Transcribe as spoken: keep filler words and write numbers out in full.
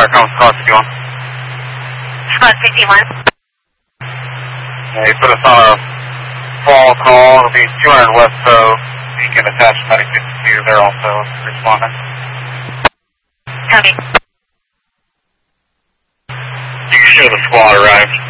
Here comes Squad fifty-one. Squad fifty-one. Yeah, he put us on a fall call. It'll be two hundred West Coast. You can attach Medic fifty-two. They're also responding. Copy. You can show the squad arrived.